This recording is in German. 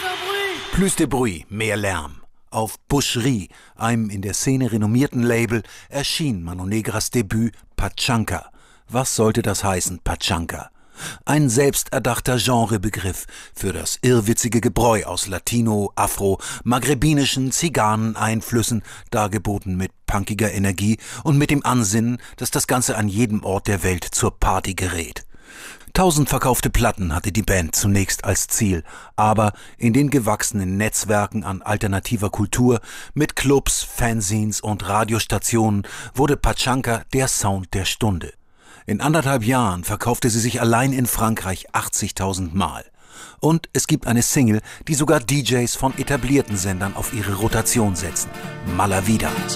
Plus de bruit, mehr Lärm. Auf Boucherie, einem in der Szene renommierten Label, erschien Mano Negras Debüt Pachanka. Was sollte das heißen, Pachanka? Ein selbsterdachter Genrebegriff für das irrwitzige Gebräu aus Latino, Afro, maghrebinischen, Zigarren-Einflüssen, dargeboten mit punkiger Energie und mit dem Ansinnen, dass das Ganze an jedem Ort der Welt zur Party gerät. 1000 verkaufte Platten hatte die Band zunächst als Ziel, aber in den gewachsenen Netzwerken an alternativer Kultur mit Clubs, Fanzines und Radiostationen wurde Pachanka der Sound der Stunde. In 1,5 Jahren verkaufte sie sich allein in Frankreich 80.000 Mal. Und es gibt eine Single, die sogar DJs von etablierten Sendern auf ihre Rotation setzen. Mala Vida.